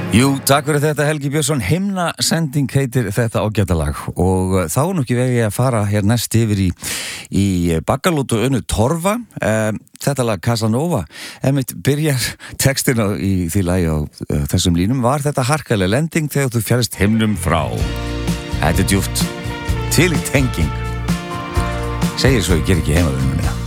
Jú, takk fyrir þetta Helgi Björnsson. Himnasending heitir þetta ágæta lag og þá nú ekki vegi að fara hér næst yfir í Baggalút og Önnu Torfa. Þetta lag Casanova, einmitt byrjar textin í því lagi á þessum línum. Var þetta harkaleg lending þegar þú fjærist himnum frá? Þetta djúpt, til í tenging. Segir svo ég ger ekki heimavinnuna mína.